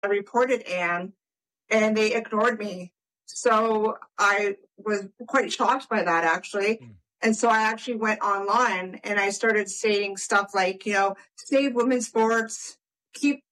I reported Anne, and they ignored me. So I was quite shocked by that, actually. And so I actually went online and I started saying stuff like, save women's sports, keep,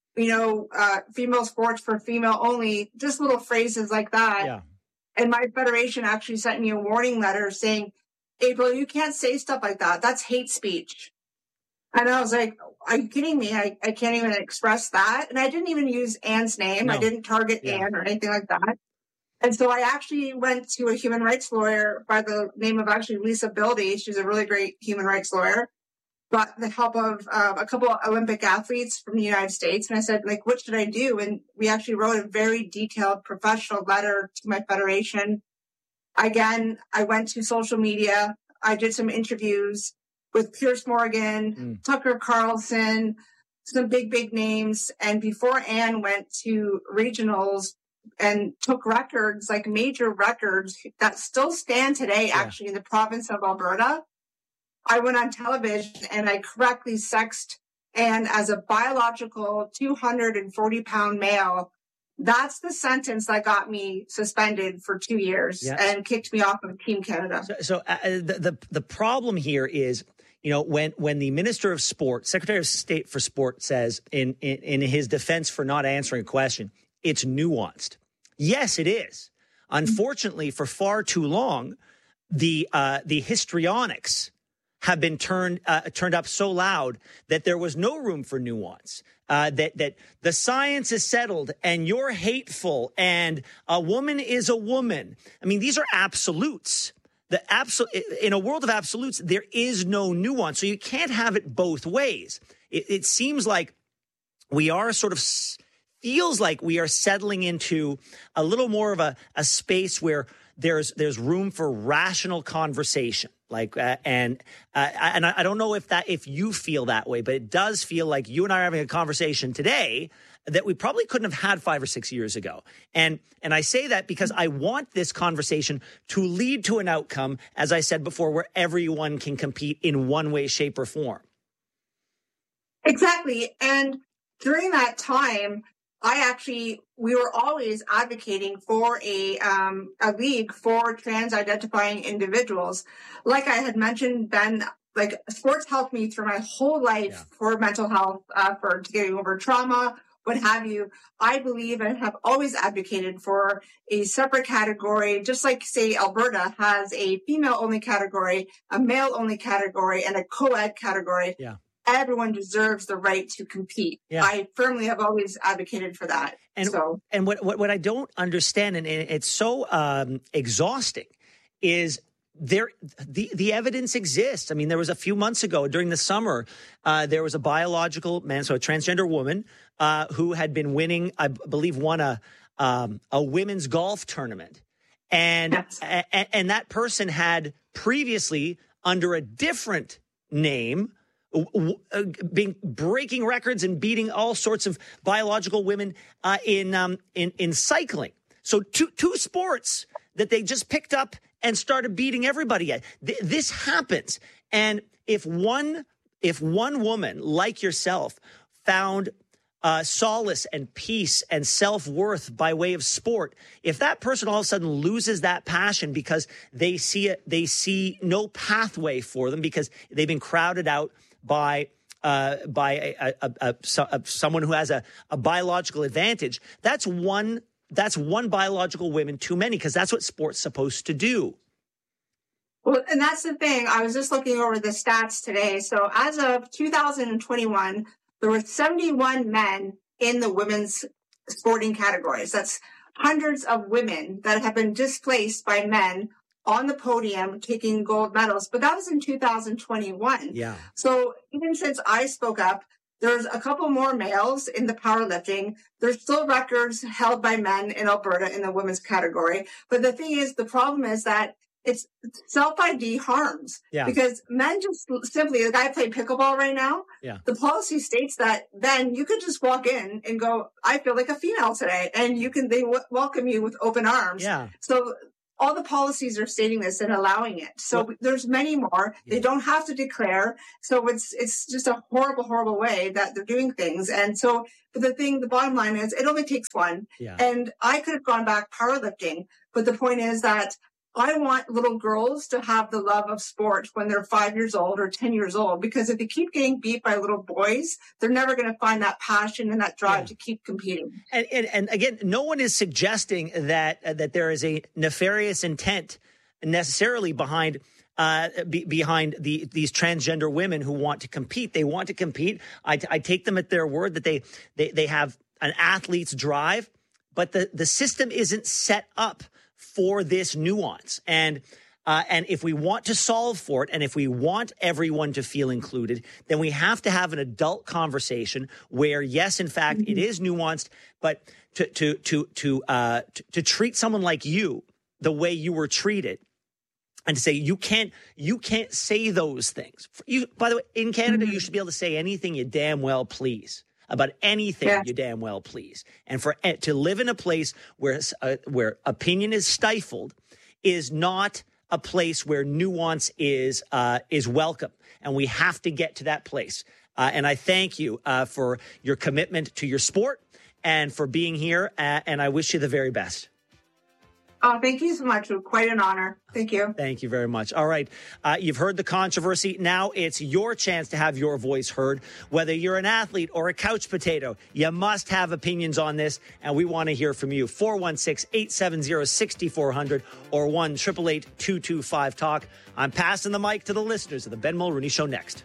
female sports for female only, just little phrases like that. Yeah. And my federation actually sent me a warning letter saying, April, you can't say stuff like that. That's hate speech. And I was like, are you kidding me? I can't even express that. And I didn't even use Anne's name. No. I didn't target Anne or anything like that. And so I actually went to a human rights lawyer by the name of actually Lisa Bildy. She's a really great human rights lawyer. Got the help of a couple of Olympic athletes from the United States. And I said, what should I do? And we actually wrote a very detailed professional letter to my federation. Again, I went to social media. I did some interviews with Piers Morgan, Tucker Carlson, some big names. And before Anne went to regionals and took records, like major records that still stand today, actually, in the province of Alberta, I went on television and I correctly sexed Anne as a biological 240-pound male. That's the sentence that got me suspended for 2 years and kicked me off of Team Canada. So the problem here is, when the Minister of Sport, Secretary of State for Sport, says in his defense for not answering a question, it's nuanced. Yes, it is. Unfortunately, for far too long, the histrionics have been turned up so loud that there was no room for nuance. That the science is settled and you're hateful and a woman is a woman. I mean, these are absolutes. In a world of absolutes, there is no nuance. So you can't have it both ways. It seems like we are feels like we are settling into a little more of a space where there's room for rational conversation. And I don't know if you feel that way, but it does feel like you and I are having a conversation today that we probably couldn't have had 5 or 6 years ago. And I say that because I want this conversation to lead to an outcome, as I said before, where everyone can compete in one way, shape, or form. Exactly. And during that time, we were always advocating for a league for trans-identifying individuals. Like I had mentioned, Ben, sports helped me through my whole life for mental health, for getting over trauma, what have you. I believe and have always advocated for a separate category, just like, say, Alberta has a female-only category, a male-only category, and a co-ed category. Yeah. Everyone deserves the right to compete. Yeah. I firmly have always advocated for that. And what I don't understand, and it's so exhausting, is the evidence exists. I mean, there was a few months ago during the summer, there was a biological man, so a transgender woman, who had been winning, I believe, won a women's golf tournament, and that person had previously, under a different name, breaking records and beating all sorts of biological women in cycling. So two sports that they just picked up and started beating everybody at. This happens. And if one woman like yourself found solace and peace and self-worth by way of sport, if that person all of a sudden loses that passion because they see no pathway for them because they've been crowded out by someone who has a biological advantage, that's one biological woman too many, because that's what sport's supposed to do. Well, and that's the thing. I was just looking over the stats today. So as of 2021, there were 71 men in the women's sporting categories. That's hundreds of women that have been displaced by men on the podium taking gold medals. But that was in 2021. Yeah. So even since I spoke up, there's a couple more males in the powerlifting. There's still records held by men in Alberta in the women's category. But the thing is, the problem is that it's self-ID harms. Yeah. Because men just simply, the guy playing pickleball right now, the policy states that then you could just walk in and go, I feel like a female today. And they welcome you with open arms. Yeah. So all the policies are stating this and allowing it. So there's many more. They don't have to declare. So it's just a horrible, horrible way that they're doing things. And so the bottom line is it only takes one. Yeah. And I could have gone back powerlifting, but the point is that I want little girls to have the love of sport when they're 5 years old or 10 years old, because if they keep getting beat by little boys, they're never going to find that passion and that drive to keep competing. And again, no one is suggesting that there is a nefarious intent necessarily behind these transgender women who want to compete. They want to compete. I take them at their word that they have an athlete's drive, but the system isn't set up for this nuance. And if we want to solve for it, and if we want everyone to feel included, then we have to have an adult conversation where, yes, in fact, it is nuanced, but to treat someone like you the way you were treated, and to say you can't say those things. By the way, in Canada, you should be able to say anything you damn well please. About anything you damn well please. And to live in a place where opinion is stifled is not a place where nuance is welcome. And we have to get to that place. And I thank you for your commitment to your sport and for being here. And I wish you the very best. Oh, thank you so much. It was quite an honor. Thank you. Thank you very much. All right. You've heard the controversy. Now it's your chance to have your voice heard. Whether you're an athlete or a couch potato, you must have opinions on this, and we want to hear from you. 416-870-6400 or 1-888-225-TALK. I'm passing the mic to the listeners of the Ben Mulroney Show next.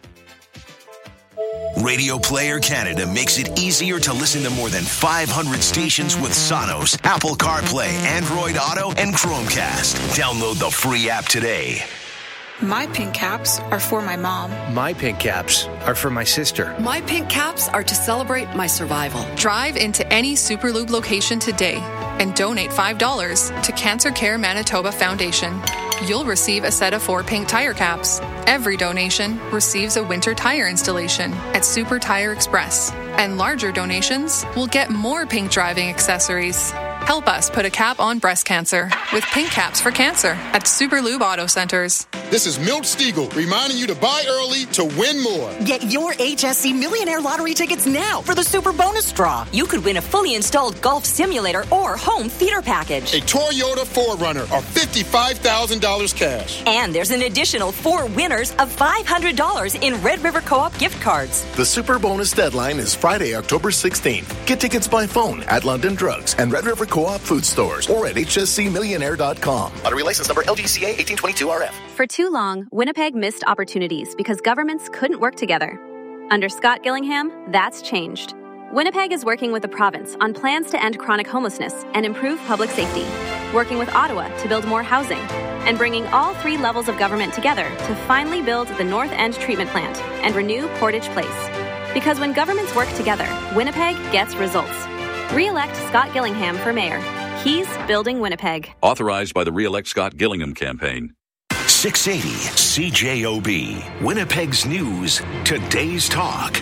Radio Player Canada makes it easier to listen to more than 500 stations with Sonos, Apple CarPlay, Android Auto, and Chromecast. Download the free app today. My pink caps are for my mom. My pink caps are for my sister. My pink caps are to celebrate my survival. Drive into any Superlube location today and donate $5 to Cancer Care Manitoba Foundation. You'll receive a set of 4 pink tire caps. Every donation receives a winter tire installation at Super Tire Express. And larger donations will get more pink driving accessories. Help us put a cap on breast cancer with pink caps for cancer at Superlube Auto Centers. This is Milt Stiegel reminding you to buy early to win more. Get your HSC Millionaire Lottery tickets now for the Super Bonus Draw. You could win a fully installed golf simulator or home theater package. A Toyota 4Runner or $55,000 cash. And there's an additional 4 winners of $500 in Red River Co-op gift cards. The Super Bonus deadline is Friday, October 16th. Get tickets by phone at London Drugs and Red River Co-op food stores or at hscmillionaire.com. Lottery license number LGCA 1822RF. For too long, Winnipeg missed opportunities because governments couldn't work together. Under Scott Gillingham, that's changed. Winnipeg is working with the province on plans to end chronic homelessness and improve public safety, working with Ottawa to build more housing, and bringing all 3 levels of government together to finally build the North End Treatment Plant and renew Portage Place. Because when governments work together, Winnipeg gets results. Re-elect Scott Gillingham for mayor. He's building Winnipeg. Authorized by the Re-elect Scott Gillingham campaign. 680 CJOB. Winnipeg's News. Today's Talk.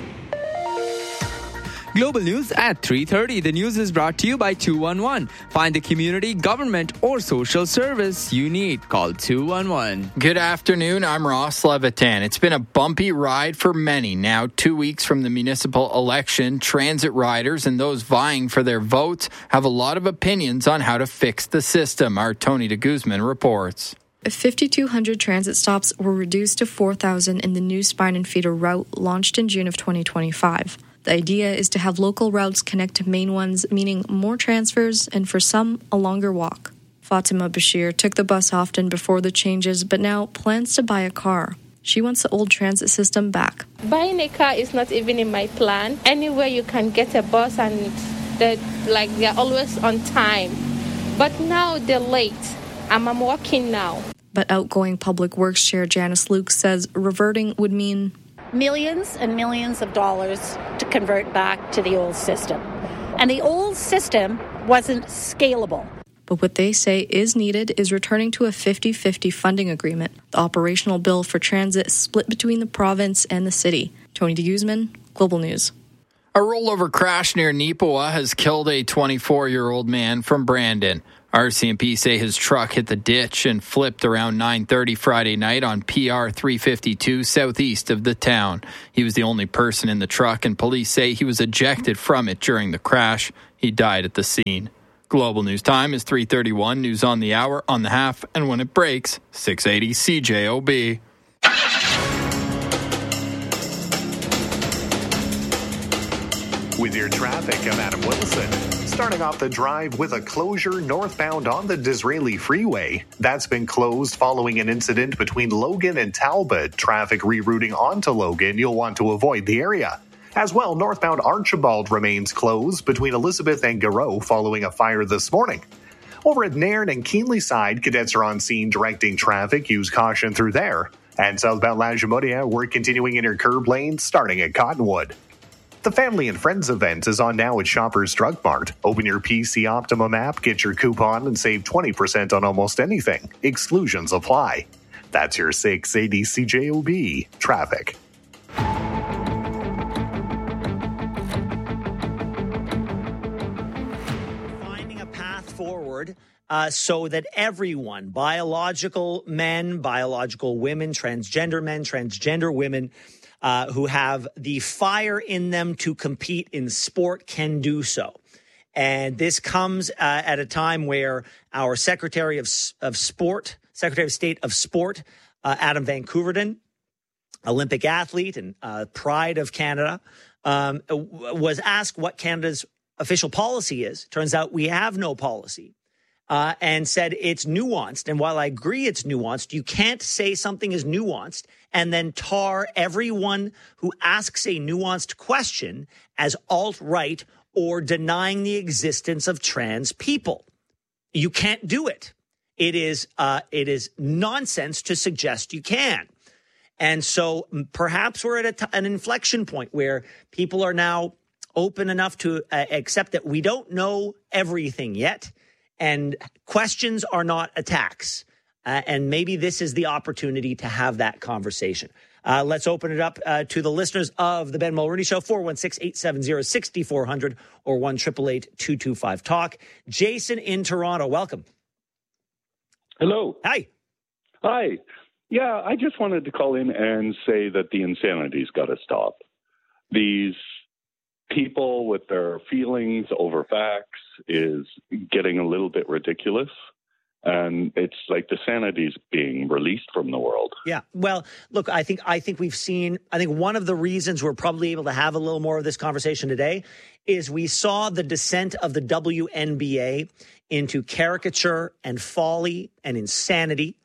Global News at 3:30. The news is brought to you by 211. Find the community, government, or social service you need. Call 211. Good afternoon. I'm Ross Levitan. It's been a bumpy ride for many. Now, 2 weeks from the municipal election, transit riders and those vying for their votes have a lot of opinions on how to fix the system. Our Tony de Guzman reports. 5,200 transit stops were reduced to 4,000 in the new spine and feeder route launched in June of 2025. The idea is to have local routes connect to main ones, meaning more transfers and for some, a longer walk. Fatima Bashir took the bus often before the changes, but now plans to buy a car. She wants the old transit system back. Buying a car is not even in my plan. Anywhere you can get a bus and they're always on time. But now they're late. I'm walking now. But outgoing Public Works Chair Janice Luke says reverting would mean millions and millions of dollars to convert back to the old system. And the old system wasn't scalable. But what they say is needed is returning to a 50-50 funding agreement. The operational bill for transit is split between the province and the city. Tony de Guzman, Global News. A rollover crash near Neepawa has killed a 24-year-old man from Brandon. RCMP say his truck hit the ditch and flipped around 9:30 Friday night on PR 352 southeast of the town. He was the only person in the truck, and police say he was ejected from it during the crash. He died at the scene. Global News Time is 3:31. News on the hour, on the half, and when it breaks, 680 CJOB. With your traffic, I'm Adam Wilson. Starting off the drive with a closure northbound on the Disraeli Freeway. That's been closed following an incident between Logan and Talbot. Traffic rerouting onto Logan. You'll want to avoid the area. As well, northbound Archibald remains closed between Elizabeth and Garreau following a fire this morning. Over at Nairn and Keenly side, cadets are on scene directing traffic. Use caution through there. And southbound Lajimodiya, we're continuing in your curb lane starting at Cottonwood. The Family and Friends event is on now at Shoppers Drug Mart. Open your PC Optimum app, get your coupon, and save 20% on almost anything. Exclusions apply. That's your 680 CJOB traffic. Finding a path forward so that everyone, biological men, biological women, transgender men, transgender women, who have the fire in them to compete in sport can do so. And this comes at a time where our Secretary of Sport, Secretary of State of Sport, Adam Van Koeverden, Olympic athlete and pride of Canada, was asked what Canada's official policy is. Turns out we have no policy. And said it's nuanced. And while I agree it's nuanced, you can't say something is nuanced and then tar everyone who asks a nuanced question as alt-right or denying the existence of trans people. You can't do it. It is nonsense to suggest you can. And so perhaps we're at an inflection point where people are now open enough to accept that we don't know everything yet. And questions are not attacks. And maybe this is the opportunity to have that conversation. Let's open it up to the listeners of the Ben Mulroney Show, 416-870-6400 or 1-888-225-TALK. Jason in Toronto, welcome. Hello. Hi. Hi. Yeah, I just wanted to call in and say that the insanity's got to stop. These people with their feelings over facts is getting a little bit ridiculous. And it's like the sanity's being released from the world. Yeah. Well, look, I think we've seen, I think one of the reasons we're probably able to have a little more of this conversation today is we saw the descent of the WNBA into caricature and folly and insanity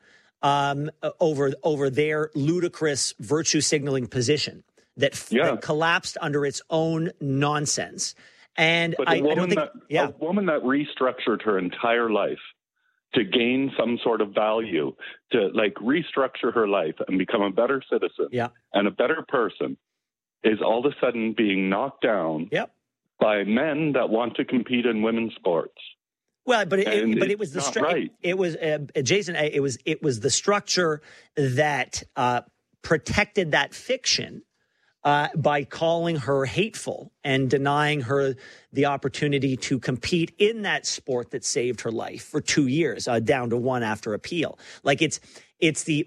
over their ludicrous virtue signaling position that collapsed under its own nonsense. And I don't think a woman that restructured her entire life to gain some sort of value, to like restructure her life and become a better citizen and a better person, is all of a sudden being knocked down by men that want to compete in women's sports. Well, but it was the structure. It was Jason. It was the structure that protected that fiction by calling her hateful and denying her the opportunity to compete in that sport that saved her life for 2 years, down to one after appeal. Like it's the,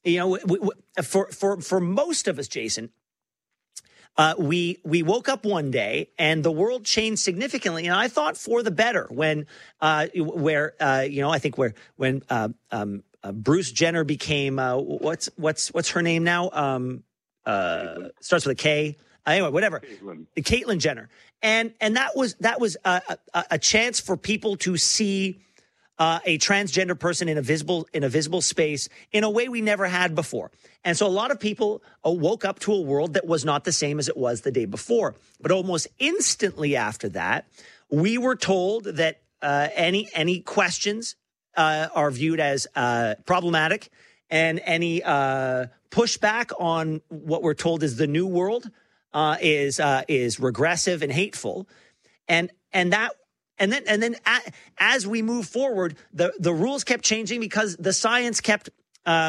for most of us, Jason, we woke up one day and the world changed significantly, and I thought for the better when Bruce Jenner became what's her name now? Starts with a K. Anyway, whatever. Caitlyn Jenner, and that was a chance for people to see a transgender person in a visible space in a way we never had before. And so a lot of people woke up to a world that was not the same as it was the day before. But almost instantly after that, we were told that any questions are viewed as problematic, and any pushback on what we're told is the new world is regressive and hateful, and then as we move forward, the rules kept changing because the science kept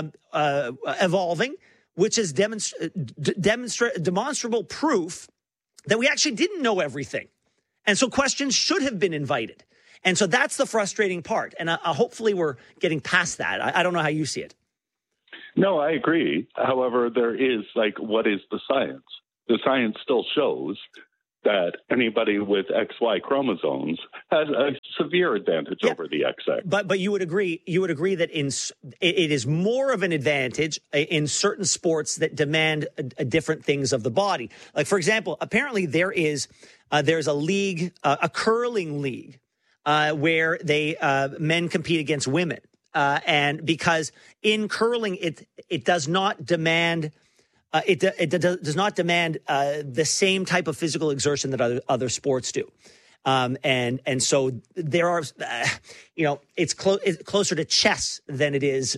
evolving, which is demonstrable proof that we actually didn't know everything. And so questions should have been invited. And so that's the frustrating part. And hopefully we're getting past that. I don't know how you see it. No, I agree. However, there is, what is the science? The science still shows that anybody with XY chromosomes has a severe advantage over the XX. But you would agree that it is more of an advantage in certain sports that demand different things of the body. Like, for example, apparently there's a league, a curling league, where men compete against women. And because in curling, it does not demand does not demand the same type of physical exertion that other sports do. And so there are, it's closer to chess than it is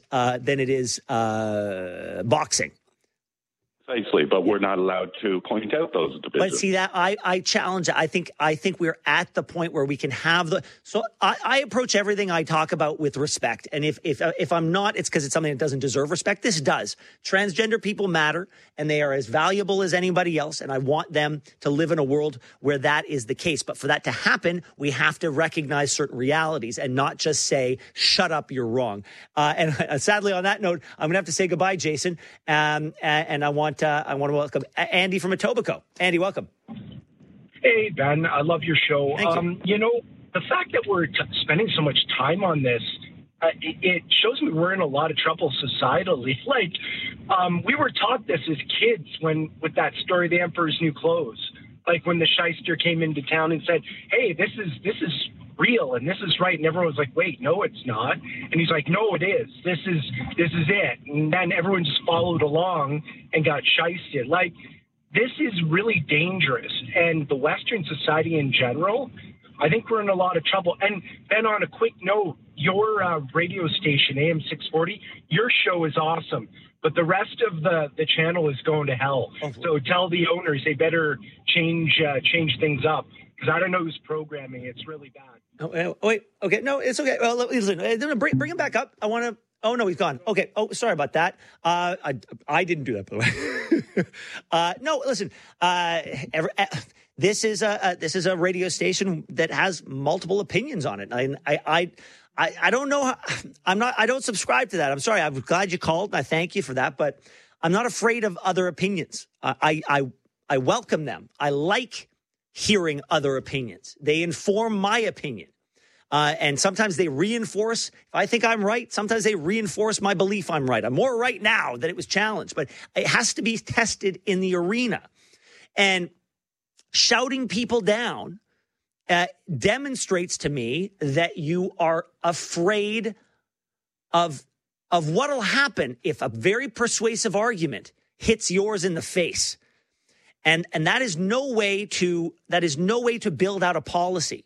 boxing. Precisely, but we're not allowed to point out those divisions. But see that I challenge it. I think we're at the point where we can have so I approach everything I talk about with respect. And if I'm not, it's because it's something that doesn't deserve respect. This does. Transgender people matter, and they are as valuable as anybody else. And I want them to live in a world where that is the case. But for that to happen, we have to recognize certain realities and not just say, "Shut up, you're wrong." And sadly, on that note, I'm going to have to say goodbye, Jason. And I want to welcome Andy from Etobicoke. Andy, welcome. Hey, Ben. I love your show. Thank you. The fact that we're spending so much time on this, it shows me we're in a lot of trouble societally. We were taught this as kids with that story, The Emperor's New Clothes. Like when the shyster came into town and said, "Hey, this is real and this is right," and everyone was like, "Wait, no, it's not." And he's like, "No, it is. This is it." And then everyone just followed along and got shysted. This is really dangerous. And the Western society in general, I think we're in a lot of trouble. And Ben, on a quick note, your radio station, AM 640, your show is awesome. But the rest of the channel is going to hell. So tell the owners they better change things up. Because I don't know who's programming. It's really bad. Oh, wait. Okay. No, it's okay. Well, listen, bring him back up. I want to. Oh, no, he's gone. Okay. Oh, sorry about that. I didn't do that, by the way. No, listen. This is a radio station that has multiple opinions on it. I don't know. I don't subscribe to that. I'm sorry. I'm glad you called, and I thank you for that. But I'm not afraid of other opinions. I welcome them. I like hearing other opinions. They inform my opinion. And sometimes they reinforce, if I think I'm right, sometimes they reinforce my belief I'm right. I'm more right now that it was challenged, but it has to be tested in the arena. And shouting people down demonstrates to me that you are afraid of what'll happen if a very persuasive argument hits yours in the face. And that is no way to build out a policy.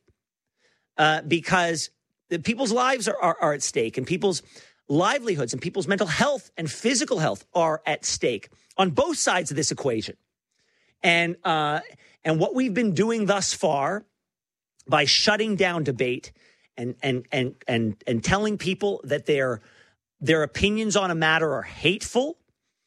Because people's lives are at stake, and people's livelihoods and people's mental health and physical health are at stake on both sides of this equation. And what we've been doing thus far by shutting down debate and telling people that their opinions on a matter are hateful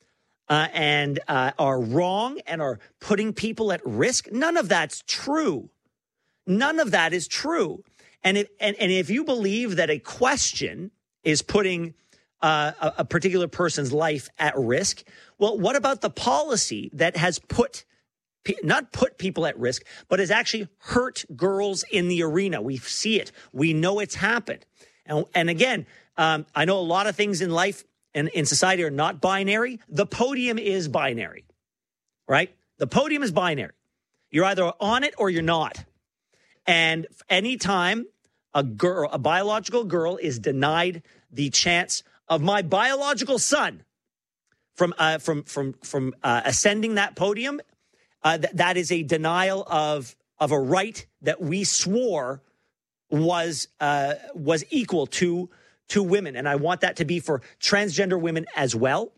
and are wrong and are putting people at risk, none of that's true. None of that is true. And if you believe that a question is putting a particular person's life at risk, well, what about the policy that has not put people at risk, but has actually hurt girls in the arena? We see it. We know it's happened. And again, I know a lot of things in life and in society are not binary. The podium is binary, right? The podium is binary. You're either on it or you're not. And anytime a biological girl is denied the chance of my biological son from ascending that podium, that is a denial of a right that we swore was equal to women. And I want that to be for transgender women as well.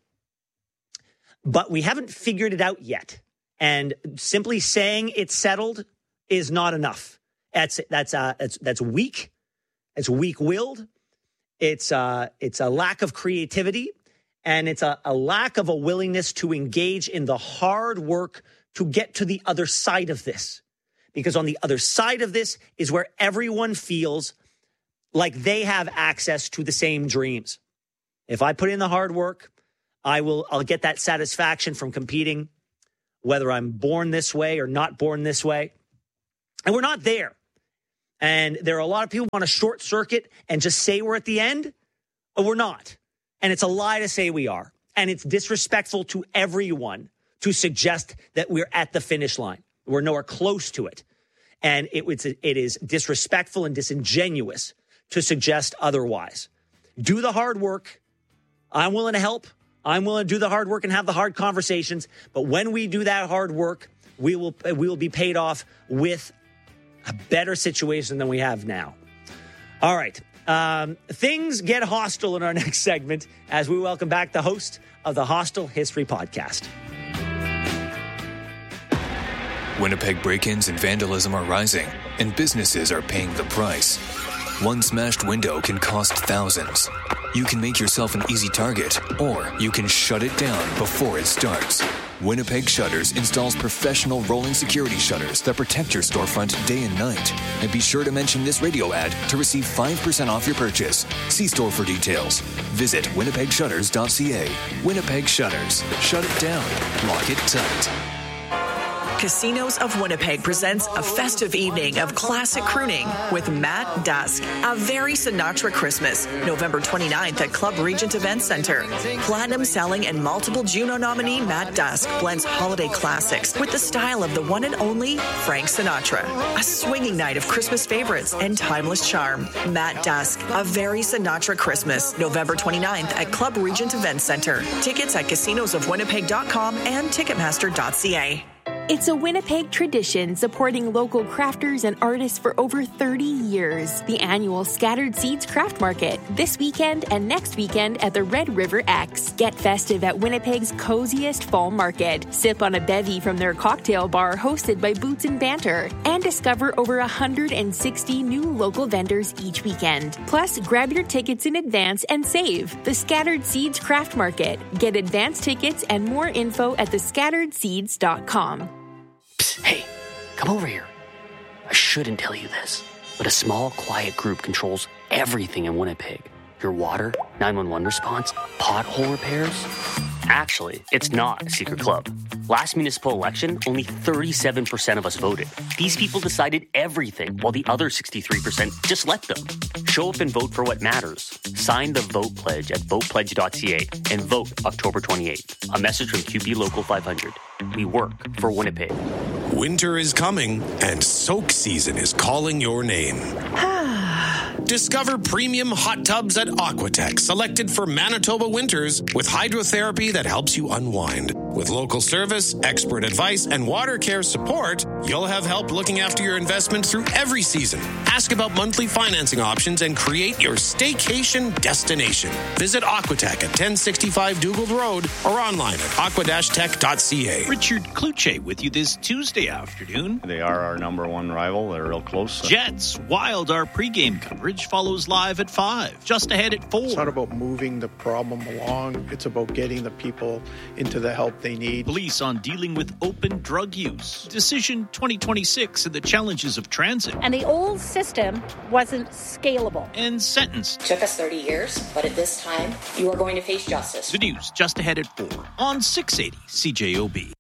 But we haven't figured it out yet. And simply saying it's settled is not enough. That's weak. It's weak-willed. It's a lack of creativity, and it's a lack of a willingness to engage in the hard work to get to the other side of this. Because on the other side of this is where everyone feels like they have access to the same dreams. If I put in the hard work, I'll get that satisfaction from competing, whether I'm born this way or not born this way. And we're not there. And there are a lot of people who want to short circuit and just say we're at the end, but we're not. And it's a lie to say we are. And it's disrespectful to everyone to suggest that we're at the finish line. We're nowhere close to it. And it is disrespectful and disingenuous to suggest otherwise. Do the hard work. I'm willing to help. I'm willing to do the hard work and have the hard conversations. But when we do that hard work, we will be paid off with a better situation than we have now. All right. Things get hostile in our next segment as we welcome back the host of the Hostile History Podcast. Winnipeg break-ins and vandalism are rising, and businesses are paying the price. One smashed window can cost thousands. You can make yourself an easy target, or you can shut it down before it starts. Winnipeg Shutters installs professional rolling security shutters that protect your storefront day and night. And be sure to mention this radio ad to receive 5% off your purchase. See store for details. Visit winnipegshutters.ca. Winnipeg Shutters. Shut it down. Lock it tight. Casinos of Winnipeg presents a festive evening of classic crooning with Matt Dusk. A very Sinatra Christmas, November 29th at Club Regent Event Center. Platinum selling and multiple Juno nominee Matt Dusk blends holiday classics with the style of the one and only Frank Sinatra. A swinging night of Christmas favorites and timeless charm. Matt Dusk, A Very Sinatra Christmas, November 29th at Club Regent Event Center. Tickets at casinosofwinnipeg.com and ticketmaster.ca. It's a Winnipeg tradition supporting local crafters and artists for over 30 years. The annual Scattered Seeds Craft Market, this weekend and next weekend at the Red River X. Get festive at Winnipeg's coziest fall market. Sip on a bevy from their cocktail bar hosted by Boots and Banter. And discover over 160 new local vendors each weekend. Plus, grab your tickets in advance and save. The Scattered Seeds Craft Market. Get advance tickets and more info at thescatteredseeds.com. Hey, come over here. I shouldn't tell you this, but a small, quiet group controls everything in Winnipeg. Your water, 911 response, pothole repairs. Actually, it's not a secret club. Last municipal election, only 37% of us voted. These people decided everything, while the other 63% just let them. Show up and vote for what matters. Sign the Vote Pledge at votepledge.ca and vote October 28th. A message from QP Local 500. We work for Winnipeg. Winter is coming, and soak season is calling your name. Discover premium hot tubs at Aquatech, selected for Manitoba winters with hydrotherapy that helps you unwind. With local service, expert advice, and water care support, you'll have help looking after your investment through every season. Ask about monthly financing options and create your staycation destination. Visit Aquatech at 1065 Dugald Road or online at aqua-tech.ca. Richard Kluche with you this Tuesday afternoon. They are our number one rival. They're real close. Jets Wild, our pregame coverage follows live at 5, just ahead at 4. It's not about moving the problem along. It's about getting the people into the help they need. Police on dealing with open drug use. Decision 2026 and the challenges of transit. And the old system wasn't scalable. And sentenced. Took us 30 years, but at this time, you are going to face justice. The news just ahead at 4 on 680 CJOB.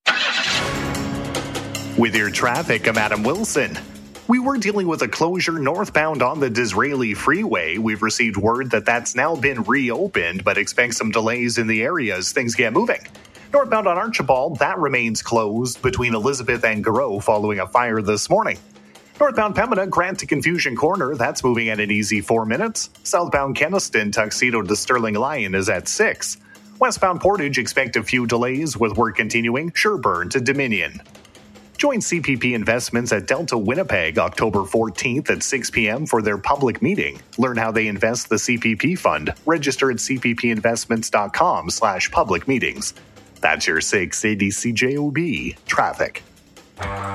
With your traffic, I'm Adam Wilson. We were dealing with a closure northbound on the Disraeli Freeway. We've received word that that's now been reopened, but expect some delays in the area as things get moving. Northbound on Archibald, that remains closed between Elizabeth and Garreau following a fire this morning. Northbound Pembina, Grant to Confusion Corner, that's moving at an easy 4 minutes. Southbound Kenaston, Tuxedo to Sterling Lyon is at 6. Westbound Portage, expect a few delays with work continuing. Sherburne to Dominion. Join CPP Investments at Delta Winnipeg October 14th at 6 p.m. for their public meeting. Learn how they invest the CPP fund. Register at cppinvestments.com/public meetings. That's your 680 CJOB traffic.